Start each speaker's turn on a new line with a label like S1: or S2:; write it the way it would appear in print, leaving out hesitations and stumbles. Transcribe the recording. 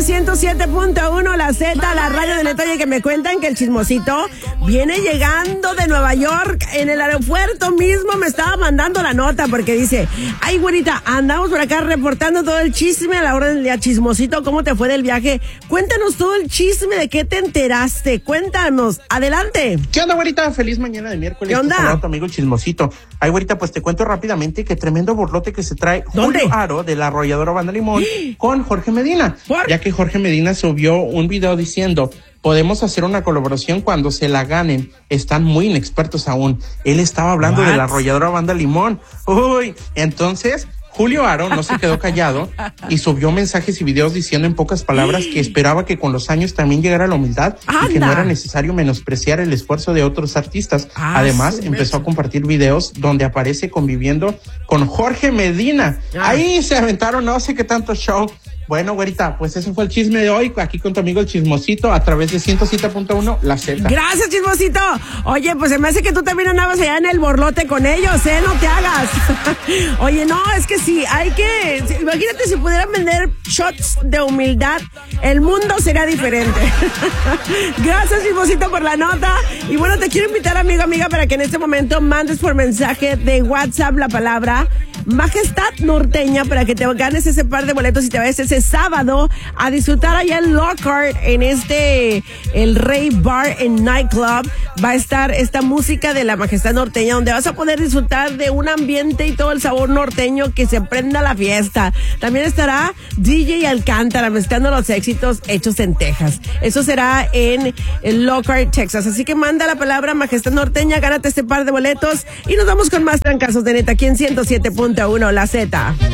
S1: de 107.1 La Z, la radio de Neta. Oye, que me cuentan que el chismosito viene llegando de Nueva York. En el aeropuerto mismo me estaba mandando la nota porque dice: ay, güerita, andamos por acá reportando todo el chisme a la hora del día. Chismosito, ¿cómo te fue del viaje? Cuéntanos todo el chisme, ¿de qué te enteraste? Cuéntanos, adelante.
S2: ¿Qué onda, güerita? Feliz mañana de miércoles.
S1: ¿Qué onda?
S2: Hola, tu amigo el chismosito. Ay, güerita, pues te cuento rápidamente que tremendo borlote que se trae
S1: ¿Dónde?
S2: Julio Aro de la arrolladora Banda Limón con Jorge Medina.
S1: ¿Por?
S2: Ya que Jorge Medina subió un video diciendo: podemos hacer una colaboración cuando se la ganen. Están muy inexpertos aún. Él estaba hablando de la arrolladora Banda Limón. Uy, entonces Julio Aro no se quedó callado y subió mensajes y videos diciendo en pocas palabras que esperaba que con los años también llegara la humildad y que no era necesario menospreciar el esfuerzo de otros artistas. Además, empezó a compartir videos donde aparece conviviendo con Jorge Medina. Ahí se aventaron no sé qué tanto show. Bueno, güerita, pues ese fue el chisme de hoy, aquí con tu amigo el chismosito, a través de 107.1 La Z.
S1: Gracias, chismosito. Oye, pues se me hace que tú también andabas allá en el borlote con ellos, no te hagas. Oye, no, es que sí, hay que... Imagínate si pudieran vender shots de humildad, el mundo sería diferente. Gracias, chismosito, por la nota. Y bueno, te quiero invitar, amigo, amiga, para que en este momento mandes por mensaje de WhatsApp la palabra Majestad Norteña para que te ganes ese par de boletos y te vayas ese sábado a disfrutar allá en Lockhart, en el Rey Bar and Nightclub. Va a estar esta música de la Majestad Norteña, donde vas a poder disfrutar de un ambiente y todo el sabor norteño, que se prenda la fiesta. También estará DJ Alcántara mezclando los éxitos hechos en Texas. Eso será en Lockhart, Texas. Así que manda la palabra Majestad Norteña, gánate este par de boletos y nos vamos con más trancazos de Neta aquí en 107.1 La Z.